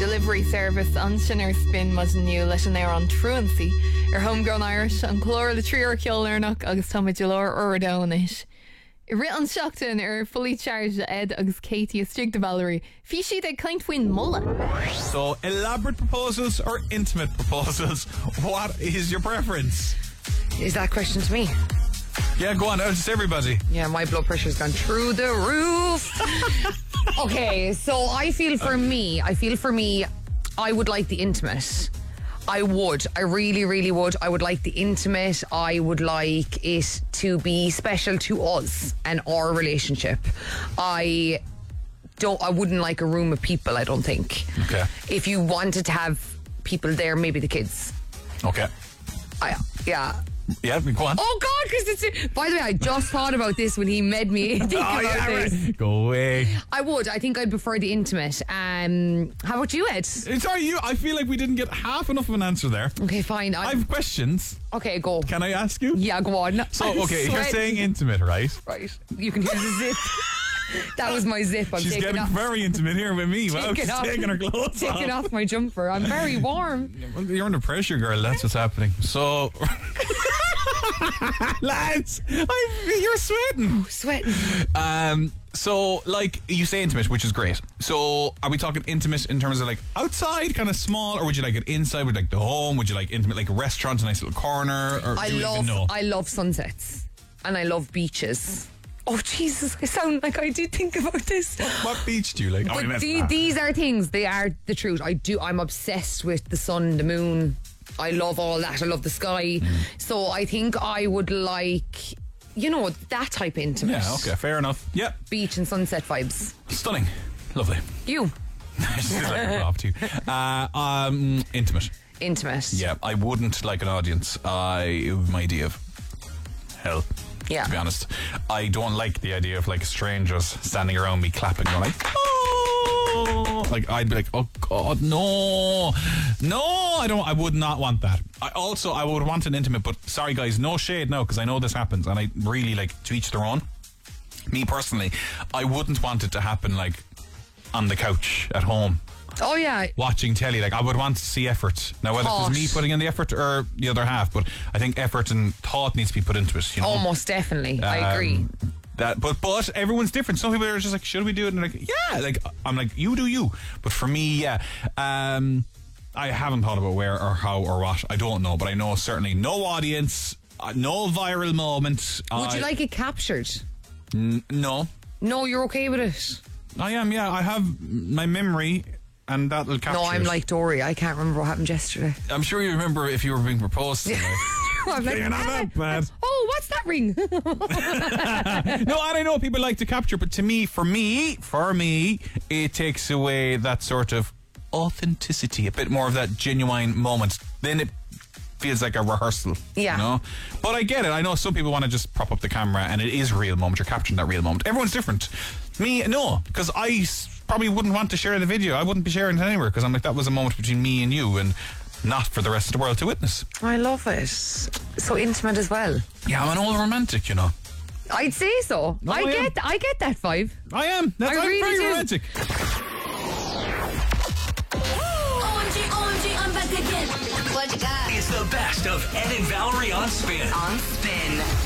delivery service an sin ar spin mas nniu leis an éir an truancy ar homegrown Irish an chlór le tríor ceolnach agus táid leor ordáis. I rit an seachtain ar fully charged Ed agus Katie a strict Valerie. Fi siad ag caint faoin mulla. So, elaborate proposals or intimate proposals? What is your preference? Is that question to me? Yeah, go on. It's everybody. Yeah, my blood pressure's gone through the roof. Okay, so I feel for me, I would like the intimate. I really, really would. I would like the intimate. I would like it to be special to us and our relationship. I wouldn't like a room of people, I don't think. Okay. If you wanted to have people there, maybe the kids. Okay. Yeah. Yeah, go on. Oh God, because by the way, I just thought about this when he made me think about this. Right. Go away. I think I'd prefer the intimate. How about you, Ed? Sorry, I feel like we didn't get half enough of an answer there. Okay, fine. I have questions. Okay, go. Can I ask you? Yeah, go on. So, okay, you're saying intimate, right? Right. You can hear the zip. That was my zip. She's getting very intimate here with me. Well, she's taking her clothes off. Taking off my jumper. I'm very warm. You're under pressure, girl. That's what's happening. So... Lads, you're sweating. Sweating. So, like, you say intimate, which is great. So, are we talking intimate in terms of, like, outside, kind of small, or would you like it inside? Would you like the home? Would you like intimate, like a restaurant, a nice little corner? Or do you even know? I love sunsets. And I love beaches. Oh, Jesus, I sound like I did think about this. What beach do you like? But these are things, they are the truth. I'm obsessed with the sun, the moon. I love all that. I love the sky. So I think I would like, that type of intimate. Yeah, okay, fair enough. Yep. Beach and sunset vibes. Stunning. Lovely. You? She's like off to you. Intimate. Intimate. Yeah, I wouldn't like an audience. My idea of hell. Yeah. To be honest, I don't like the idea of like strangers standing around me clapping, going like, oh, like I'd be like, oh God, no, I would not want that. I would want an intimate, but sorry guys, no shade now, because I know this happens, and I really like to each their own. Me personally, I wouldn't want it to happen like on the couch at home. Oh yeah, watching telly. Like, I would want to see effort. Now, whether it's me putting in the effort or the other half, but I think effort and thought needs to be put into it. Almost definitely, I agree. But everyone's different. Some people are just like, should we do it? And they're like, yeah. Like, I'm like, you do you. But for me, yeah. I haven't thought about where or how or what. I don't know, but I know certainly no audience, no viral moment. Would you like it captured? No. No, you're okay with it? I am. Yeah, I have my memory. And that'll capture. No, I'm like Dory. I can't remember what happened yesterday. I'm sure you remember if you were being proposed to. I'm like, you're not that bad. Oh, what's that ring? No, and I know people like to capture, but to me, for me, it takes away that sort of authenticity, a bit more of that genuine moment. Then it feels like a rehearsal. Yeah. But I get it. I know some people want to just prop up the camera and it is a real moment. You're capturing that real moment. Everyone's different. Me, no, because I probably wouldn't want to share the video. I wouldn't be sharing it anywhere, because I'm like, that was a moment between me and you, and not for the rest of the world to witness. I love it. So intimate as well. Yeah, I'm an old romantic, I'd say so. I get that vibe. I am. I'm really very romantic. OMG, I'm back again. What you got? It's the best of Ed and Valerie on Spin. On Spin.